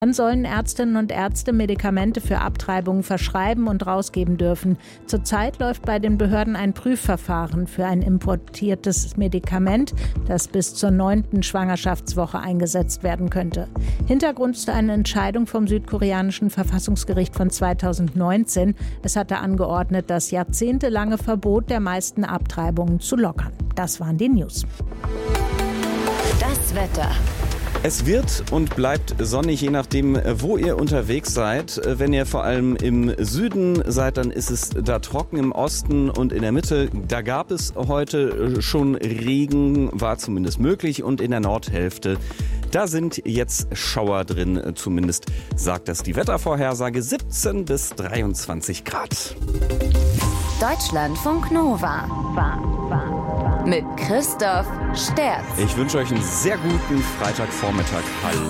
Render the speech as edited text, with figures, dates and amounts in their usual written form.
Dann sollen Ärztinnen und Ärzte Medikamente für Abtreibungen verschreiben und rausgeben dürfen. Zurzeit läuft bei den Behörden ein Prüfverfahren für ein importiertes Medikament, das bis zur 9. Schwangerschaftswoche eingesetzt werden könnte. Hintergrund ist eine Entscheidung vom südkoreanischen Verfassungsgericht von 2019. Es hatte angeordnet, das jahrzehntelange Verbot der meisten Abtreibungen zu lockern. Das waren die News. Das Wetter. Es wird und bleibt sonnig, je nachdem, wo ihr unterwegs seid. Wenn ihr vor allem im Süden seid, dann ist es da trocken. Im Osten und in der Mitte, da gab es heute schon Regen, war zumindest möglich. Und in der Nordhälfte, da sind jetzt Schauer drin, zumindest sagt das die Wettervorhersage, 17 bis 23 Grad. Deutschlandfunk Nova. Mit Christoph Sterz. Ich wünsche euch einen sehr guten Freitagvormittag. Hallo.